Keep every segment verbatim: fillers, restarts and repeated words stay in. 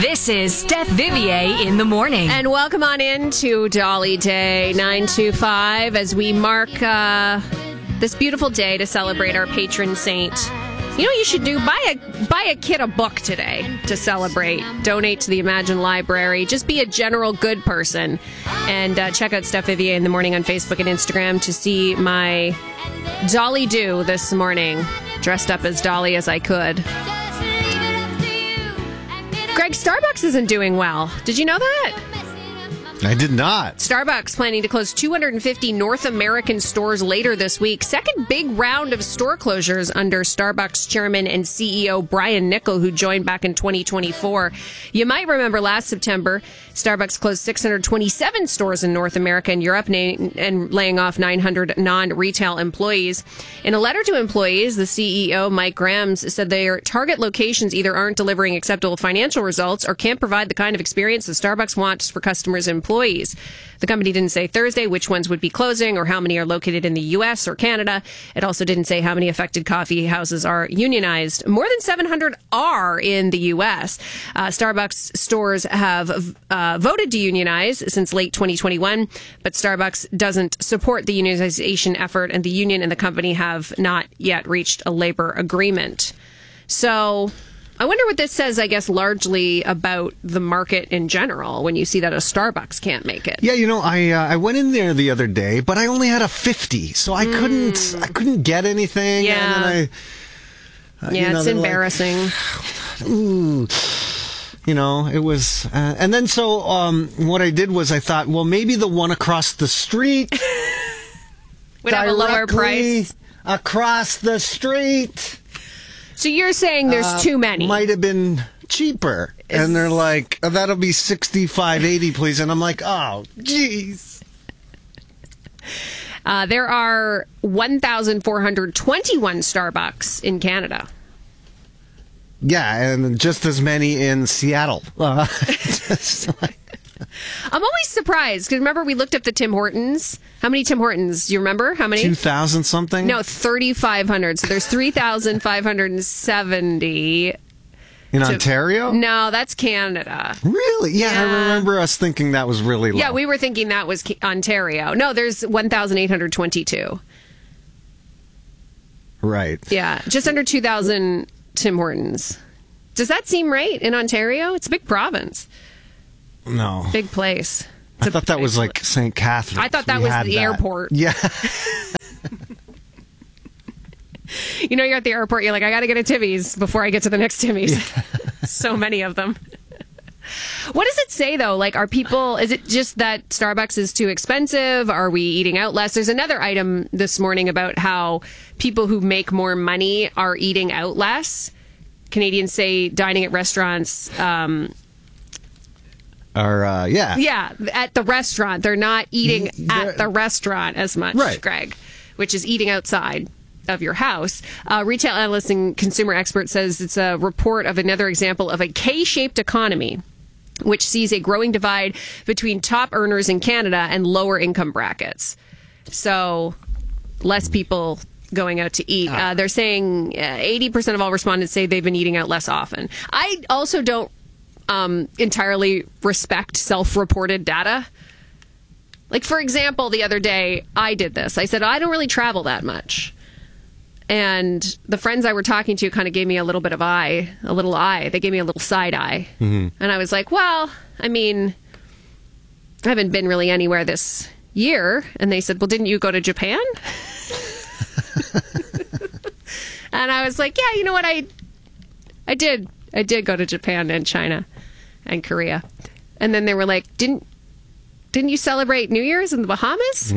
This is Steph Vivier in the morning. And welcome on into Dolly Day nine two five as we mark uh, this beautiful day to celebrate our patron saint. You know what you should do? Buy a buy a kid a book today to celebrate. Donate to the Imagine Library. Just be a general good person. And uh, check out Steph Vivier in the morning on Facebook and Instagram to see my Dolly do this morning. Dressed up as Dolly as I could. Greg, Starbucks isn't doing well. Did you know that? I did not. Starbucks planning to close two hundred fifty North American stores later this week. Second big round of store closures under Starbucks chairman and C E O Brian Niccol, who joined back in twenty twenty-four. You might remember last September, Starbucks closed six hundred twenty-seven stores in North America and Europe and laying off nine hundred non-retail employees. In a letter to employees, the C E O, Mike Grams, said their target locations either aren't delivering acceptable financial results or can't provide the kind of experience that Starbucks wants for customers and employees. Employees. The company didn't say Thursday which ones would be closing or how many are located in the U S or Canada. It also didn't say how many affected coffee houses are unionized. More than seven hundred are in the U S. Uh, Starbucks stores have uh, voted to unionize since late twenty twenty-one, but Starbucks doesn't support the unionization effort, and the union and the company have not yet reached a labor agreement. So I wonder what this says, I guess, largely about the market in general when you see that a Starbucks can't make it. Yeah, you know, I uh, I went in there the other day, but I only had a fifty, so I mm. couldn't I couldn't get anything. Yeah, and then I, uh, yeah, you know, it's embarrassing. Like, ooh. You know, it was, uh, and then so um, what I did was I thought, well, maybe the one across the street would have a lower price across the street. So you're saying there's uh, too many? Might have been cheaper. Is... And they're like, oh, that'll be sixty-five eighty, please. And I'm like, oh, jeez. Uh, there are one thousand four hundred twenty-one Starbucks in Canada. Yeah, and just as many in Seattle. Uh, like... I'm always surprised, because remember we looked up the Tim Hortons? How many Tim Hortons? Do you remember? How many? two thousand something? No, thirty-five hundred. So there's three thousand five hundred seventy. In to, Ontario? No, that's Canada. Really? Yeah, yeah, I remember us thinking that was really low. Yeah, we were thinking that was Ontario. No, there's one thousand eight hundred twenty-two. Right. Yeah, just under two thousand Tim Hortons. Does that seem right in Ontario? It's a big province. No. Big place. It's I thought that was like Saint Catharines. I thought that we was the that. airport. Yeah. You know, you're at the airport, you're like, I got to get a Timmy's before I get to the next Timmy's. Yeah. So many of them. What does it say, though? Like, are people, is it just that Starbucks is too expensive? Are we eating out less? There's another item this morning about how people who make more money are eating out less. Canadians say dining at restaurants... Um, Or, uh, yeah. Yeah, at the restaurant. They're not eating They're, at the restaurant as much, right. Greg, which is eating outside of your house. Uh, retail analyst and consumer expert says it's a report of another example of a K-shaped economy, which sees a growing divide between top earners in Canada and lower income brackets. So less people going out to eat. Uh, they're saying uh, eighty percent of all respondents say they've been eating out less often. I also don't Um, entirely respect self-reported data. Like, for example, the other day, I did this. I said, I don't really travel that much. And the friends I were talking to kind of gave me a little bit of eye, a little eye. They gave me a little side eye. Mm-hmm. And I was like, well, I mean, I haven't been really anywhere this year. And they said, well, didn't you go to Japan? And I was like, yeah, you know what? I, I did. I did go to Japan and China and Korea. And then they were like, didn't didn't you celebrate New Year's in the Bahamas?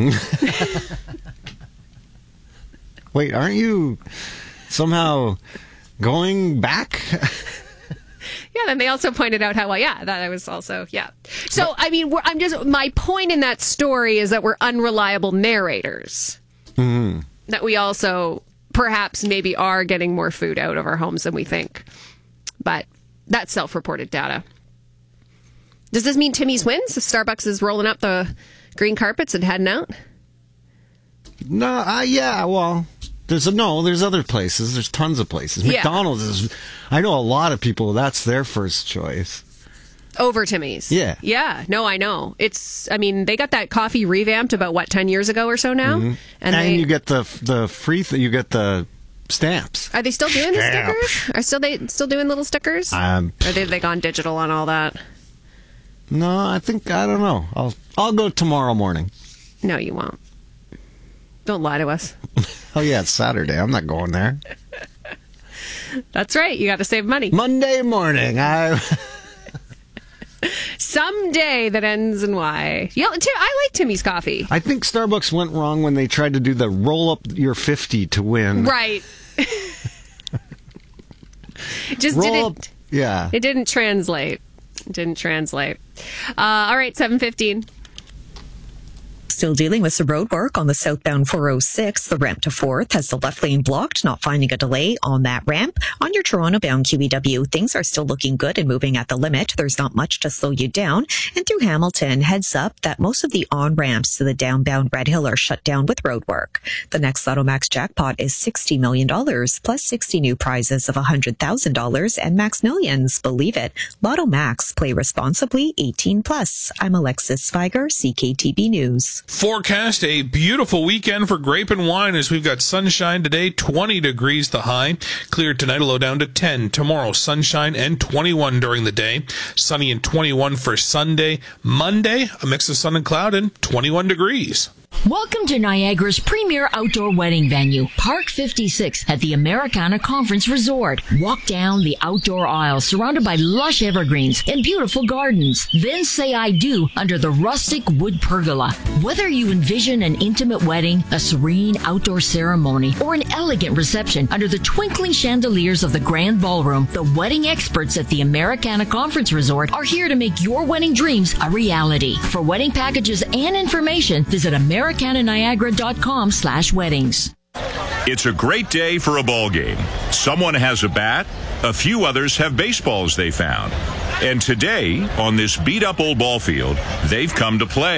Wait, aren't you somehow going back? Yeah, then they also pointed out how, well, yeah, that I was also, yeah. So, I mean, we're, I'm just, my point in that story is that we're unreliable narrators. Mm-hmm. That we also perhaps maybe are getting more food out of our homes than we think. But that's self-reported data. Does this mean Timmy's wins? If Starbucks is rolling up the green carpets and heading out? No, uh, yeah, well, there's a, no, there's other places. There's tons of places. Yeah. McDonald's is, I know a lot of people, that's their first choice. Over Timmy's. Yeah. Yeah. No, I know. It's, I mean, they got that coffee revamped about, what, ten years ago or so now? Mm-hmm. And, And, they, you get the the free, th- you get the stamps. Are they still doing the Stamp. stickers? Are still they still doing little stickers? Um, or have they gone digital on all that? No, I think, I don't know. I'll I'll go tomorrow morning. No, you won't. Don't lie to us. Oh, yeah, it's Saturday. I'm not going there. That's right. You got to save money. Monday morning. I... Someday that ends in Y. Yeah, Tim, I like Timmy's coffee. I think Starbucks went wrong when they tried to do the roll up your fifty to win. Right. Just Roll didn't. up, yeah. It didn't translate. It didn't translate. Uh, all right, seven fifteen. Still dealing with some road work on the southbound four oh six. The ramp to fourth has the left lane blocked, not finding a delay on that ramp. On your Toronto-bound Q E W, things are still looking good and moving at the limit. There's not much to slow you down. And through Hamilton, heads up that most of the on-ramps to the downbound Red Hill are shut down with road work. The next Lotto Max jackpot is sixty million dollars, plus sixty new prizes of one hundred thousand dollars and Max Millions. Believe it. Lotto Max. Play responsibly. eighteen plus. I'm Alexis Spiger, C K T B News. Forecast a beautiful weekend for grape and wine as we've got sunshine today, twenty degrees the high. Clear tonight, a low down to ten. Tomorrow, sunshine and twenty-one during the day. Sunny and twenty-one for Sunday. Monday, a mix of sun and cloud and twenty-one degrees. Welcome to Niagara's premier outdoor wedding venue, Park fifty-six at the Americana Conference Resort. Walk down the outdoor aisle surrounded by lush evergreens and beautiful gardens. Then say I do under the rustic wood pergola. Whether you envision an intimate wedding, a serene outdoor ceremony, or an elegant reception under the twinkling chandeliers of the grand ballroom, the wedding experts at the Americana Conference Resort are here to make your wedding dreams a reality. For wedding packages and information, visit Americana Niagara dot com slash weddings. It's a great day for a ball game. Someone has a bat, a few others have baseballs they found. And today, on this beat-up old ball field, they've come to play.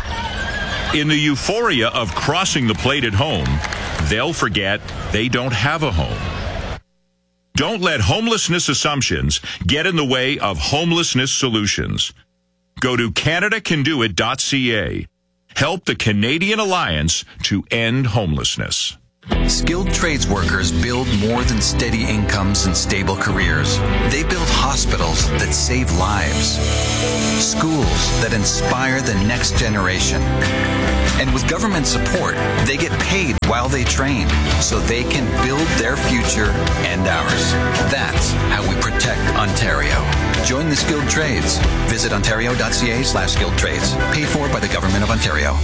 In the euphoria of crossing the plate at home, they'll forget they don't have a home. Don't let homelessness assumptions get in the way of homelessness solutions. Go to Canada Can Do It dot C A. Help the Canadian Alliance to end homelessness. Skilled trades workers build more than steady incomes and stable careers. They build hospitals that save lives, schools that inspire the next generation. And with government support, they get paid while they train so they can build their future and ours. That's how we protect Ontario. Join the skilled trades. Visit ontario.ca slash skilled trades. Paid for by the Government of Ontario.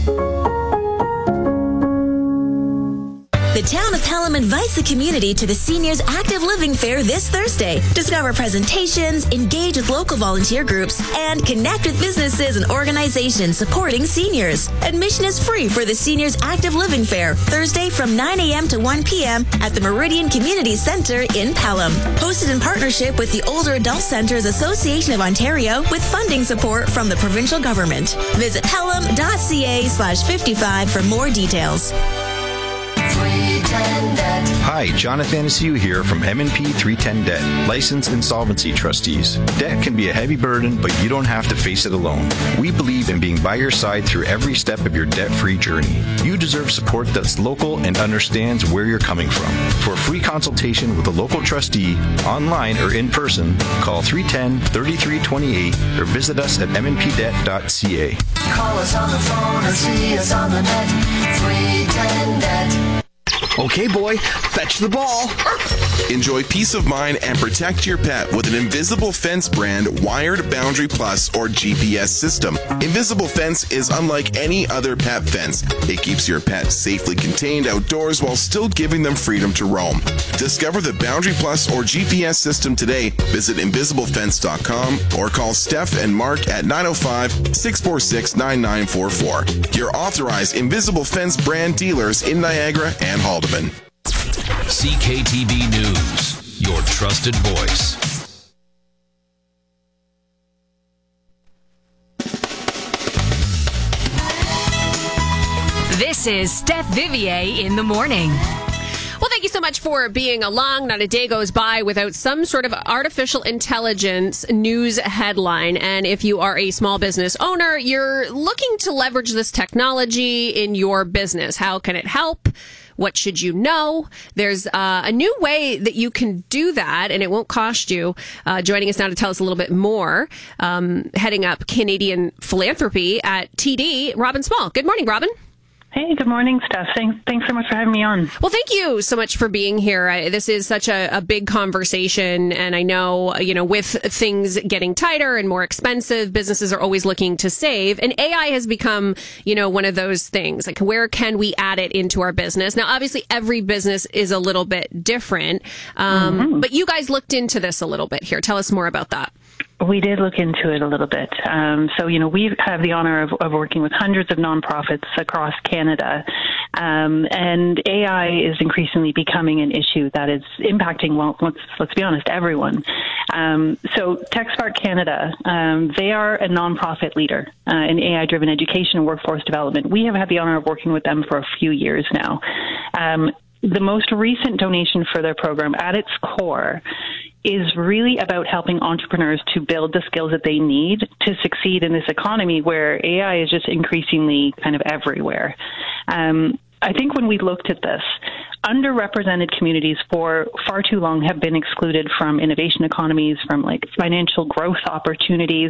The town of Pelham invites the community to the Seniors Active Living Fair this Thursday. Discover presentations, engage with local volunteer groups, and connect with businesses and organizations supporting seniors. Admission is free for the Seniors Active Living Fair, Thursday from nine a.m. to one p.m. at the Meridian Community Centre in Pelham. Hosted in partnership with the Older Adult Centres Association of Ontario with funding support from the provincial government. Visit pelham.ca slash 55 for more details. Hi, Jonathan Anaciu here from M and P three ten Debt, Licensed Insolvency Trustees. Debt can be a heavy burden, but you don't have to face it alone. We believe in being by your side through every step of your debt-free journey. You deserve support that's local and understands where you're coming from. For a free consultation with a local trustee, online or in person, call three one zero, three three two eight or visit us at m n p debt dot c a. Call us on the phone or see us on the net. three ten debt. Okay, boy, fetch the ball. Enjoy peace of mind and protect your pet with an Invisible Fence brand wired Boundary Plus or G P S system. Invisible Fence is unlike any other pet fence. It keeps your pet safely contained outdoors while still giving them freedom to roam. Discover the Boundary Plus or G P S system today. Visit invisible fence dot com or call Steph and Mark at nine oh five, six four six, nine nine four four. Your authorized Invisible Fence brand dealers in Niagara and Haldeman. C K T B News, your trusted voice. This is Steph Vivier in the morning. Well, thank you so much for being along. Not a day goes by without some sort of artificial intelligence news headline. And if you are a small business owner, you're looking to leverage this technology in your business. How can it help? What should you know? There's uh, a new way that you can do that, and it won't cost you. Uh, joining us now to tell us a little bit more, um, heading up Canadian philanthropy at T D, Robin Small. Good morning, Robin. Hey, good morning, Steph. Thanks, thanks so much for having me on. Well, thank you so much for being here. I, this is such a, a big conversation, and I know, you know, with things getting tighter and more expensive, businesses are always looking to save, and A I has become, you know, one of those things. Like, where can we add it into our business? Now, obviously, every business is a little bit different, um, mm-hmm. but you guys looked into this a little bit here. Tell us more about that. We did look into it a little bit. Um, so, you know, we have the honor of, of working with hundreds of nonprofits across Canada. Um, and A I is increasingly becoming an issue that is impacting, well, let's, let's be honest, everyone. Um, so TechSpark Canada, um, they are a nonprofit leader uh, in A I-driven education and workforce development. We have had the honor of working with them for a few years now. Um, the most recent donation for their program, at its core, is really about helping entrepreneurs to build the skills that they need to succeed in this economy where A I is just increasingly kind of everywhere. Um, I think when we looked at this, underrepresented communities for far too long have been excluded from innovation economies, from like financial growth opportunities.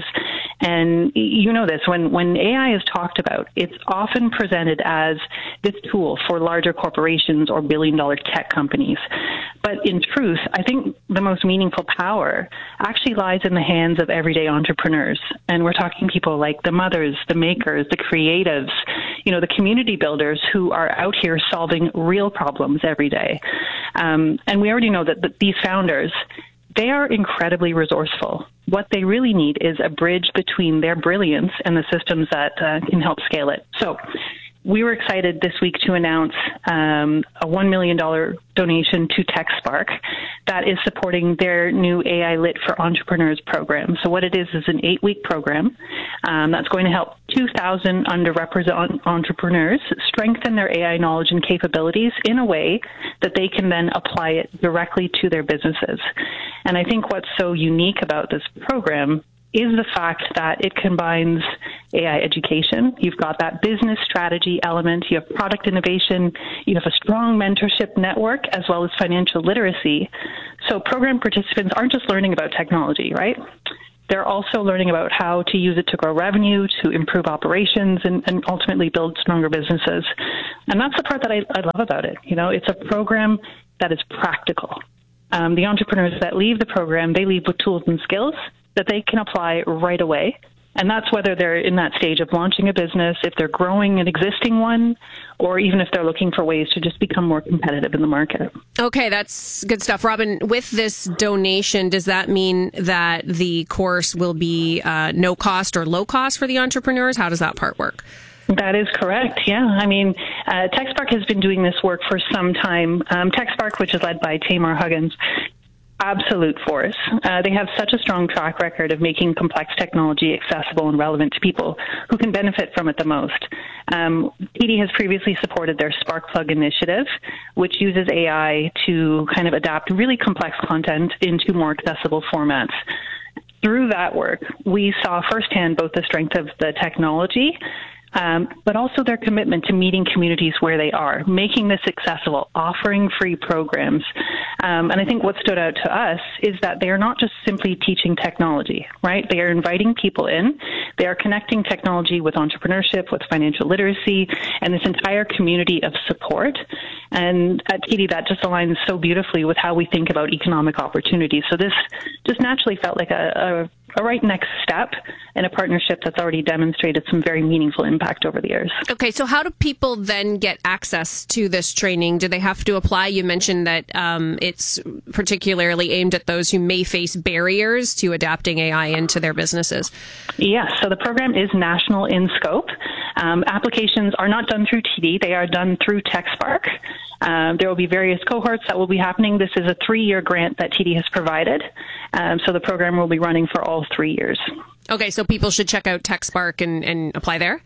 And you know this, when, when A I is talked about, it's often presented as this tool for larger corporations or billion dollar tech companies. But in truth, I think the most meaningful power actually lies in the hands of everyday entrepreneurs. And we're talking people like the mothers, the makers, the creatives, you know, the community builders who are out here solving real problems every day. Um, and we already know that, that these founders, they are incredibly resourceful. What they really need is a bridge between their brilliance and the systems that uh, can help scale it. So we were excited this week to announce um, a one million dollars donation to TechSpark that is supporting their new A I Lit for Entrepreneurs program. So what it is is an eight-week program um, that's going to help two thousand underrepresented entrepreneurs strengthen their A I knowledge and capabilities in a way that they can then apply it directly to their businesses. And I think what's so unique about this program is the fact that it combines A I education. You've got that business strategy element. You have product innovation. You have a strong mentorship network as well as financial literacy. So program participants aren't just learning about technology, right? They're also learning about how to use it to grow revenue, to improve operations, and, and ultimately build stronger businesses. And that's the part that I, I love about it. You know, it's a program that is practical. Um, the entrepreneurs that leave the program, they leave with tools and skills that they can apply right away. And that's whether they're in that stage of launching a business, if they're growing an existing one, or even if they're looking for ways to just become more competitive in the market. Okay, that's good stuff. Robin, with this donation, does that mean that the course will be uh, no cost or low cost for the entrepreneurs? How does that part work? That is correct, yeah. I mean, uh, TechSpark has been doing this work for some time. Um, TechSpark, which is led by Tamar Huggins, absolute force. Uh, they have such a strong track record of making complex technology accessible and relevant to people who can benefit from it the most. Um, T D has previously supported their Sparkplug initiative, which uses A I to kind of adapt really complex content into more accessible formats. Through that work, we saw firsthand both the strength of the technology Um, but also their commitment to meeting communities where they are, making this accessible, offering free programs. Um, and I think what stood out to us is that they are not just simply teaching technology, right? They are inviting people in. They are connecting technology with entrepreneurship, with financial literacy, and this entire community of support. And at T D, that just aligns so beautifully with how we think about economic opportunities. So this just naturally felt like a, a, a right next step in a partnership that's already demonstrated some very meaningful impact over the years. Okay, so how do people then get access to this training? Do they have to apply? You mentioned that um, it's particularly aimed at those who may face barriers to adapting A I into their businesses. Yes, so the program is national in scope. Um, applications are not done through T D, they are done through TechSpark. Um, there will be various cohorts that will be happening. This is a three-year grant that T D has provided, um, so the program will be running for all three years. Okay, so people should check out TechSpark and, and apply there?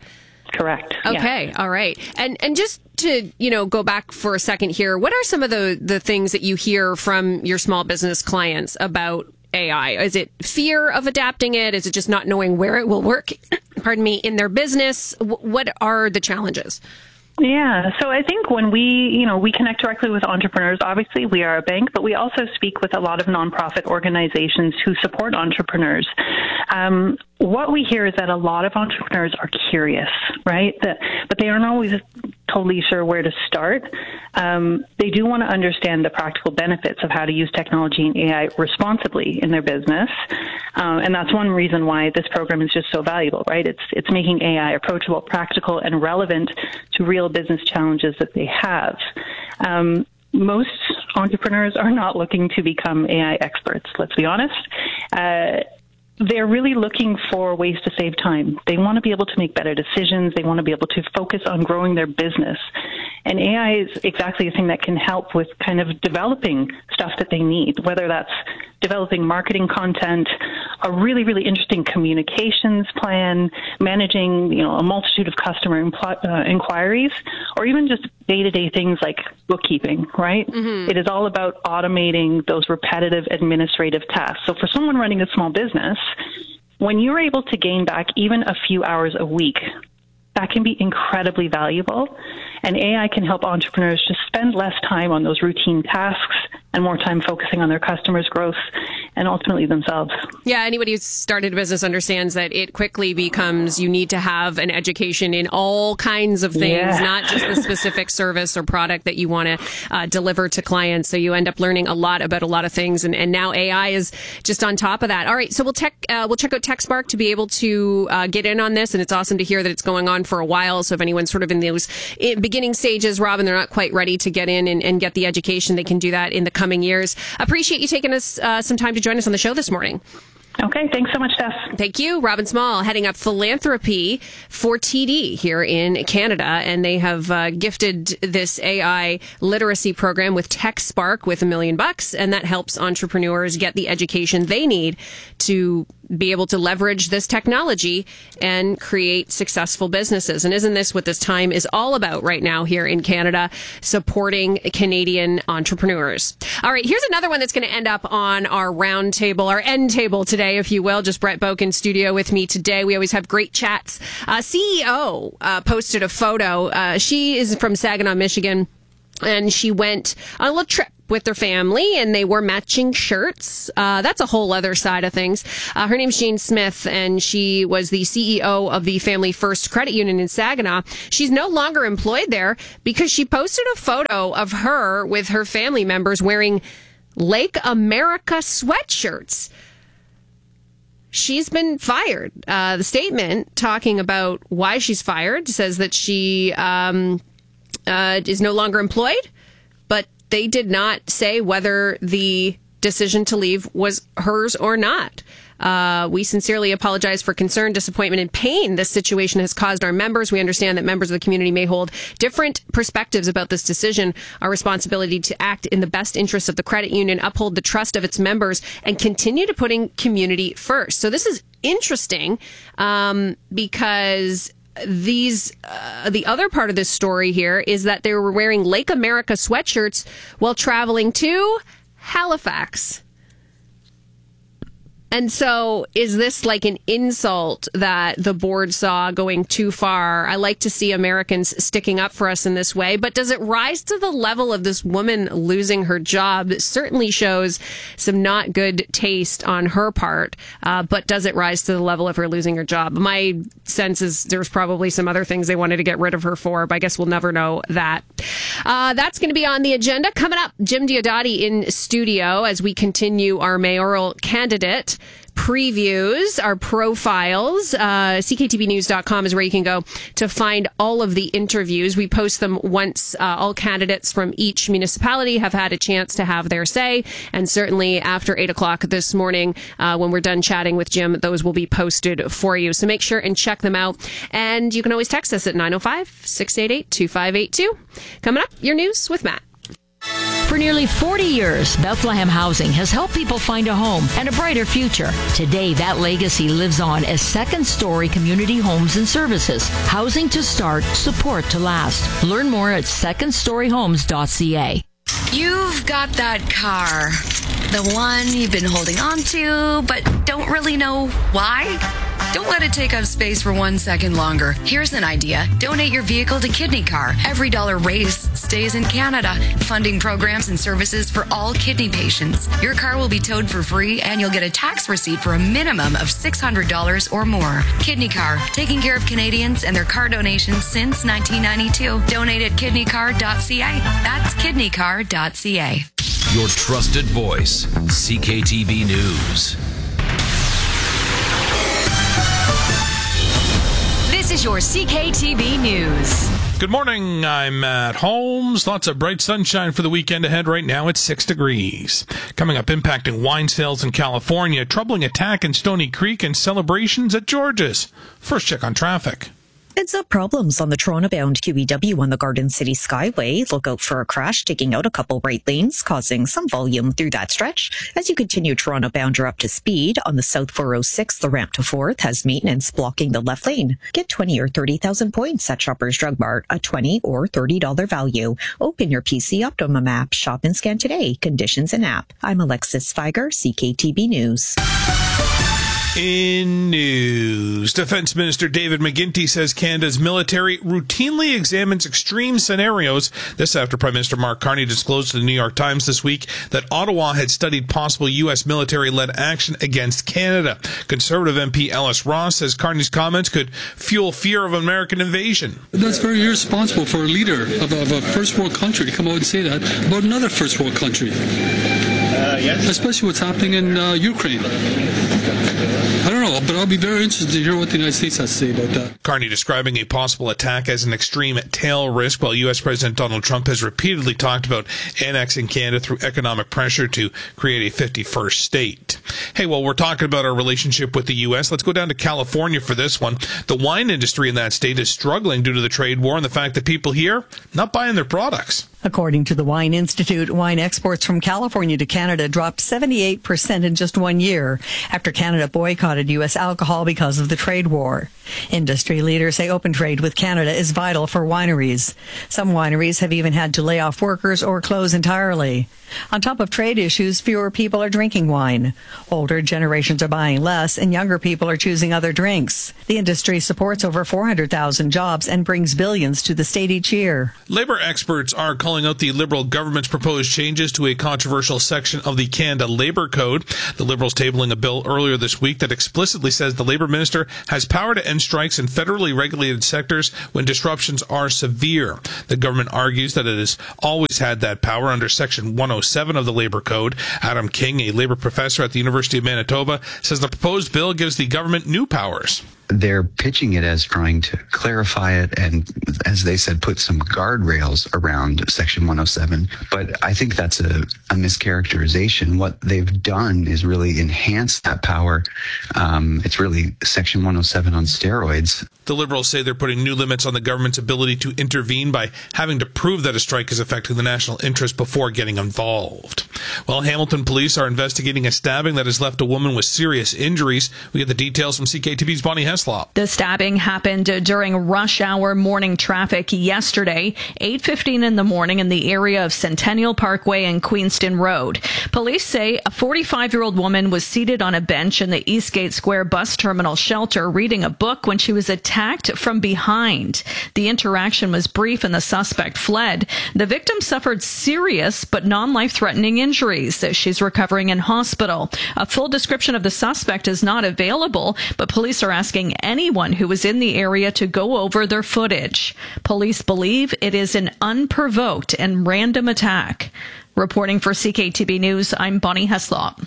Correct. Okay. Yeah. All right. And and just to, you know, go back for a second here, what are some of the, the things that you hear from your small business clients about A I? Is it fear of adapting it? Is it just not knowing where it will work, pardon me, in their business? W- what are the challenges? Yeah, so I think when we, you know, we connect directly with entrepreneurs, obviously we are a bank, but we also speak with a lot of nonprofit organizations who support entrepreneurs. Um, what we hear is that a lot of entrepreneurs are curious, right? That, but they aren't always totally sure where to start. Um, they do want to understand the practical benefits of how to use technology and A I responsibly in their business. Uh, and that's one reason why this program is just so valuable, right? It's, it's making A I approachable, practical, and relevant to real business challenges that they have. Um, most entrepreneurs are not looking to become A I experts, let's be honest. Uh, They're really looking for ways to save time. They want to be able to make better decisions. They want to be able to focus on growing their business. And A I is exactly the thing that can help with kind of developing stuff that they need, whether that's developing marketing content, a really, really interesting communications plan, managing, you know, a multitude of customer impl- uh, inquiries, or even just day-to-day things like bookkeeping, right? Mm-hmm. It is all about automating those repetitive administrative tasks. So for someone running a small business, when you're able to gain back even a few hours a week, that can be incredibly valuable. And A I can help entrepreneurs just spend less time on those routine tasks and more time focusing on their customers' growth and ultimately themselves. Yeah, anybody who's started a business understands that it quickly becomes you need to have an education in all kinds of things, yeah. not just the specific service or product that you want to uh, deliver to clients. So you end up learning a lot about a lot of things, and, and now A I is just on top of that. All right, so we'll tech uh, we'll check out TechSpark to be able to uh, get in on this, and it's awesome to hear that it's going on for a while. So if anyone's sort of in those beginning stages, Robin, they're not quite ready to get in and, and get the education, they can do that in the coming years. Appreciate you taking us uh, some time to join us on the show this morning. Okay, thanks so much, Steph. Thank you. Robin Small, heading up philanthropy for T D here in Canada, and they have uh, gifted this A I literacy program with TechSpark with a million bucks, and that helps entrepreneurs get the education they need to be able to leverage this technology and create successful businesses. And isn't this what this time is all about right now here in Canada, supporting Canadian entrepreneurs? All right, here's another one that's going to end up on our round table, our end table today, if you will. Just Brett Boak in studio with me today. We always have great chats. Uh, C E O uh, posted a photo. Uh, she is from Saginaw, Michigan, and she went on a little trip with their family, and they wore matching shirts. Uh, that's a whole other side of things. Uh, her name's Jane Smith, and she was the C E O of the Family First Credit Union in Saginaw. She's no longer employed there because she posted a photo of her with her family members wearing Lake America sweatshirts. She's been fired. Uh, the statement talking about why she's fired says that she um, uh, is no longer employed, but they did not say whether the decision to leave was hers or not. Uh, we sincerely apologize for concern, disappointment, and pain this situation has caused our members. We understand that members of the community may hold different perspectives about this decision. Our responsibility to act in the best interests of the credit union, uphold the trust of its members, and continue to putting community first. So this is interesting um, because these uh, the other part of this story here is that they were wearing Lake America sweatshirts while traveling to Halifax. And so is this like an insult that the board saw going too far? I like to see Americans sticking up for us in this way, but does it rise to the level of this woman losing her job? It certainly shows some not good taste on her part, uh, but does it rise to the level of her losing her job? My sense is there's probably some other things they wanted to get rid of her for, but I guess we'll never know that. Uh, that's going to be on the agenda. Coming up, Jim Diodati in studio as we continue our mayoral candidate previews, our profiles. Uh, C K T B news dot com is where you can go to find all of the interviews. We post them once uh, all candidates from each municipality have had a chance to have their say. And certainly after eight o'clock this morning, uh, when we're done chatting with Jim, those will be posted for you. So make sure and check them out. And you can always text us at nine oh five, six eight eight, two five eight two. Coming up, your news with Matt. For nearly forty years, Bethlehem Housing has helped people find a home and a brighter future. Today, that legacy lives on as Second Story Community Homes and Services. Housing to start, support to last. Learn more at second story homes dot c a. You've got that car. The one you've been holding on to, but don't really know why? Don't let it take up space for one second longer. Here's an idea. Donate your vehicle to Kidney Car. Every dollar raised stays in Canada, funding programs and services for all kidney patients. Your car will be towed for free, and you'll get a tax receipt for a minimum of six hundred dollars or more. Kidney Car, taking care of Canadians and their car donations since nineteen ninety-two. Donate at kidney car dot c a. That's kidney car dot c a. Your trusted voice, C K T B News. This is your C K T B News. Good morning, I'm Matt Holmes. Lots of bright sunshine for the weekend ahead. Right now it's six degrees. Coming up, impacting wine sales in California, troubling attack in Stony Creek, and celebrations at George's. First check on traffic. Heads up problems on the Toronto-bound Q E W on the Garden City Skyway. Look out for a crash taking out a couple right lanes, causing some volume through that stretch. As you continue Toronto-bound, you're up to speed. On the South four oh six, the ramp to fourth has maintenance blocking the left lane. Get twenty or thirty thousand points at Shoppers Drug Mart, a twenty or thirty dollars value. Open your P C Optimum app. Shop and scan today. Conditions and app. I'm Alexis Feiger, C K T B News. In news, Defense Minister David McGuinty says Canada's military routinely examines extreme scenarios. This after Prime Minister Mark Carney disclosed to the New York Times this week that Ottawa had studied possible U S military-led action against Canada. Conservative M P Ellis Ross says Carney's comments could fuel fear of American invasion. That's very irresponsible for a leader of a, of a first world country to come out and say that about another first world country. Uh, yes. Especially what's happening in uh, Ukraine. I don't know, but I'll be very interested to hear what the United States has to say about that. Carney describing a possible attack as an extreme tail risk, while U S President Donald Trump has repeatedly talked about annexing Canada through economic pressure to create a fifty-first state. Hey, well, we're talking about our relationship with the U S. Let's go down to California for this one. The wine industry in that state is struggling due to the trade war and the fact that people here not buying their products. According to the Wine Institute, wine exports from California to Canada dropped seventy-eight percent in just one year after Canada boycotted U S alcohol because of the trade war. Industry leaders say open trade with Canada is vital for wineries. Some wineries have even had to lay off workers or close entirely. On top of trade issues, fewer people are drinking wine. Older generations are buying less, and younger people are choosing other drinks. The industry supports over four hundred thousand jobs and brings billions to the state each year. Labor experts are calling out the Liberal government's proposed changes to a controversial section of the Canada Labour Code. The Liberals tabling a bill earlier this week that explicitly says the Labour Minister has power to end strikes in federally regulated sectors when disruptions are severe. The government argues that it has always had that power under Section one oh seven of the Labour Code. Adam King, a Labour professor at the University of Manitoba, says the proposed bill gives the government new powers. They're pitching it as trying to clarify it and, as they said, put some guardrails around Section one oh seven. But I think that's a, a mischaracterization. What they've done is really enhance that power. Um, it's really Section one oh seven on steroids. The Liberals say they're putting new limits on the government's ability to intervene by having to prove that a strike is affecting the national interest before getting involved. Well, Hamilton police are investigating a stabbing that has left a woman with serious injuries. We get the details from C K T V's Bonnie Heslop. The stabbing happened during rush hour morning traffic yesterday, eight fifteen in the morning in the area of Centennial Parkway and Queenston Road. Police say a forty-five-year-old woman was seated on a bench in the Eastgate Square bus terminal shelter reading a book when she was attacked from behind. The interaction was brief and the suspect fled. The victim suffered serious but non-life-threatening injuries. She's recovering in hospital. A full description of the suspect is not available, but police are asking anyone who was in the area to go over their footage. Police believe it is an unprovoked and random attack. Reporting for C K T B News, I'm Bonnie Heslop.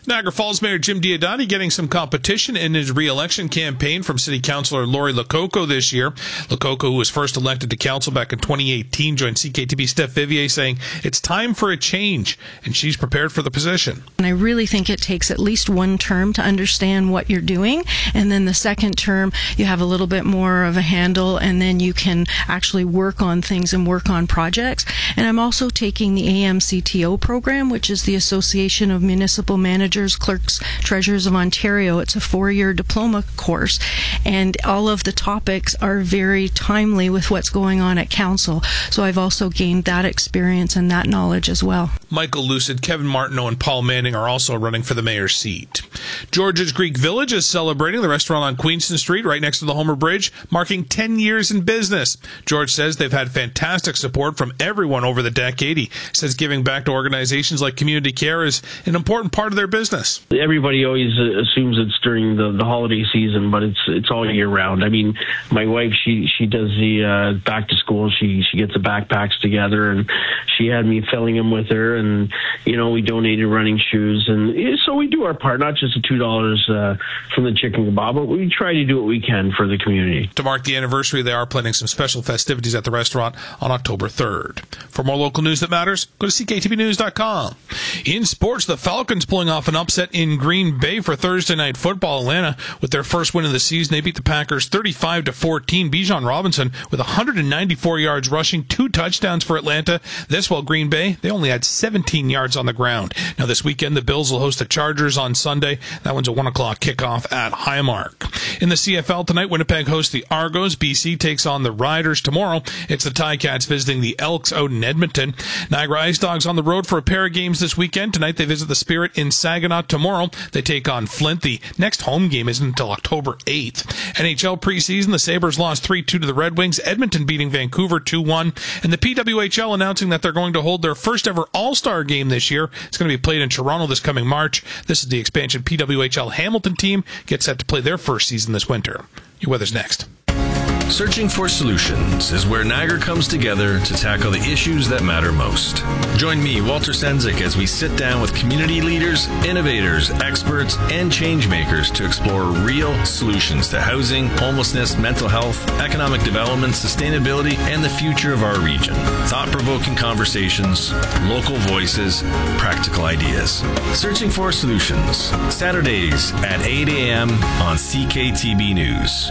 Niagara Falls Mayor Jim Diodati getting some competition in his re-election campaign from City Councillor Lori Lococo this year. Lococo, who was first elected to council back in twenty eighteen, joined C K T B Steph Vivier saying it's time for a change, and she's prepared for the position. And I really think it takes at least one term to understand what you're doing, and then the second term you have a little bit more of a handle, and then you can actually work on things and work on projects. And I'm also taking the A M C T O program, which is the Association of Municipal Managers, Clerks, Treasurers of Ontario. It's a four-year diploma course, and all of the topics are very timely with what's going on at council. So I've also gained that experience and that knowledge as well. Michael Lucid, Kevin Martineau, and Paul Manning are also running for the mayor's seat. George's Greek Village is celebrating the restaurant on Queenston Street, right next to the Homer Bridge, marking ten years in business. George says they've had fantastic support from everyone over the decade. He says giving back to organizations like Community Care is an important part of their business. Everybody always uh, assumes it's during the, the holiday season, but it's it's all year round. I mean, my wife, she she does the uh, back to school. She she gets the backpacks together, and she had me filling them with her, and you know, we donated running shoes, and so we do our part. Not just the two dollars uh, from the chicken kebab, but we try to do what we can for the community. To mark the anniversary, they are planning some special festivities at the restaurant on October third. For more local news that matters, go to C K T B news dot com. In sports, the Falcons pulling off an upset in Green Bay for Thursday Night Football. Atlanta, with their first win of the season, they beat the Packers thirty-five to fourteen. Bijan Robinson with one hundred ninety-four yards rushing, two touchdowns for Atlanta. This while Green Bay, they only had seventeen yards on the ground. Now this weekend, the Bills will host the Chargers on Sunday. That one's a one o'clock kickoff at Highmark. In the C F L tonight, Winnipeg hosts the Argos. B C takes on the Riders. Tomorrow, it's the Ticats visiting the Elks out in Edmonton. Niagara Ice Dogs on the road for a pair of games this weekend. Tonight, they visit the Spirit in Saginaw. Tomorrow, they take on Flint. The next home game isn't until October eighth. N H L preseason, the Sabres lost three two to the Red Wings. Edmonton beating Vancouver two one. And the P W H L announcing that they're going to hold their first ever All-Star game this year. It's going to be played in Toronto this coming March. This is the expansion P W H L Hamilton team gets set to play their first season this winter. Your weather's next. Searching for Solutions is where Niagara comes together to tackle the issues that matter most. Join me, Walter Senzik, as we sit down with community leaders, innovators, experts, and change makers to explore real solutions to housing, homelessness, mental health, economic development, sustainability, and the future of our region. Thought-provoking conversations, local voices, practical ideas. Searching for Solutions, Saturdays at eight a.m. on C K T B News.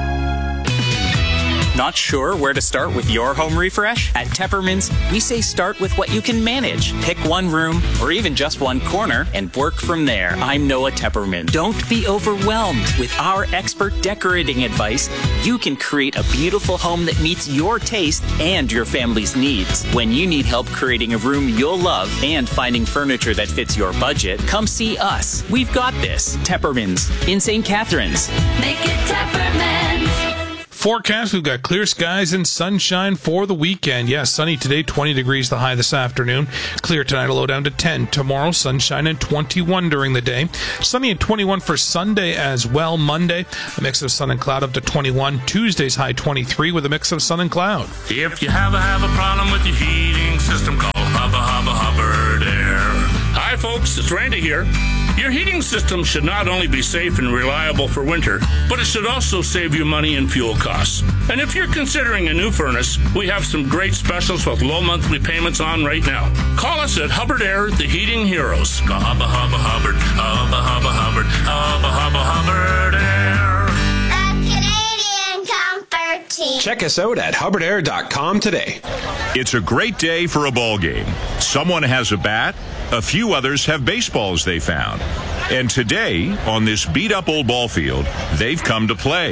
Not sure where to start with your home refresh? At Teppermans, we say start with what you can manage. Pick one room or even just one corner and work from there. I'm Noah Tepperman. Don't be overwhelmed. With our expert decorating advice, you can create a beautiful home that meets your taste and your family's needs. When you need help creating a room you'll love and finding furniture that fits your budget, come see us. We've got this. Teppermans in Saint Catharines. Make it Teppermans. Forecast, we've got clear skies and sunshine for the weekend. Yes, sunny today, twenty degrees the high this afternoon. Clear tonight, a low down to ten. Tomorrow, sunshine and twenty-one during the day. Sunny and twenty-one for Sunday as well. Monday, a mix of sun and cloud up to twenty-one. Tuesday's high twenty-three with a mix of sun and cloud. If you have a, have a problem with your heating system, call Hubba Hubba Hubbard Air. Hi folks, it's Randy here. Your heating system should not only be safe and reliable for winter, but it should also save you money and fuel costs. And if you're considering a new furnace, we have some great specials with low monthly payments on right now. Call us at Hubbard Air, the Heating Heroes. Go Hubba Hubba Hubbard, Hubba Hubba Hubbard, Hubba Hubba Hubbard Air. The Canadian Comfort Team. Check us out at hubbard air dot com today. It's a great day for a ball game. Someone has a bat. A few others have baseballs they found. And today, on this beat-up old ball field, they've come to play.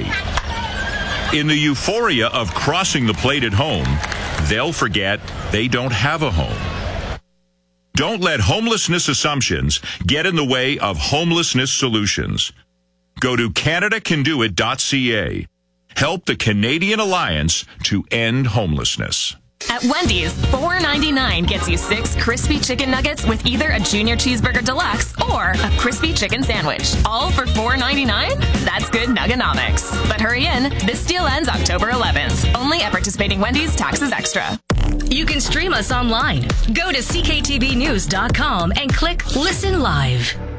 In the euphoria of crossing the plate at home, they'll forget they don't have a home. Don't let homelessness assumptions get in the way of homelessness solutions. Go to canada can do it dot c a. Help the Canadian Alliance to end homelessness. At Wendy's, four ninety-nine gets you six crispy chicken nuggets with either a junior cheeseburger deluxe or a crispy chicken sandwich. All for four ninety-nine? That's good nuggonomics. But hurry in, this deal ends October eleventh. Only at participating Wendy's, taxes extra. You can stream us online. Go to c k t b news dot com and click Listen Live.